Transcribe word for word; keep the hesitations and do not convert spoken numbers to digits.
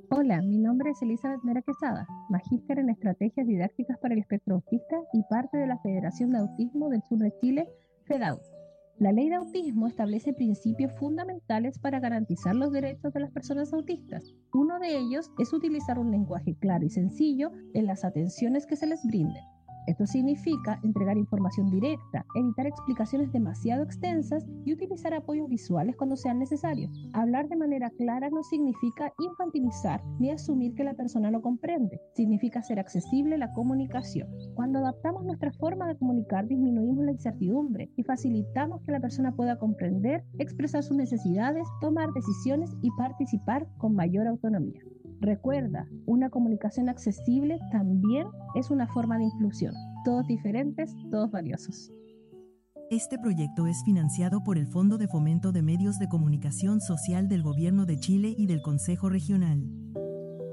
Hola, mi nombre es Elizabeth Mera Quesada, magíster en Estrategias Didácticas para el Espectro Autista y parte de la Federación de Autismo del Sur de Chile, FEDAUT. La Ley de Autismo establece principios fundamentales para garantizar los derechos de las personas autistas. Uno de ellos es utilizar un lenguaje claro y sencillo en las atenciones que se les brinden. Esto significa entregar información directa, evitar explicaciones demasiado extensas y utilizar apoyos visuales cuando sean necesarios. Hablar de manera clara no significa infantilizar ni asumir que la persona lo comprende. Significa hacer accesible la comunicación. Cuando adaptamos nuestra forma de comunicar, disminuimos la incertidumbre y facilitamos que la persona pueda comprender, expresar sus necesidades, tomar decisiones y participar con mayor autonomía. Recuerda, una comunicación accesible también es una forma de inclusión. Todos diferentes, todos valiosos. Este proyecto es financiado por el Fondo de Fomento de Medios de Comunicación Social del Gobierno de Chile y del Consejo Regional.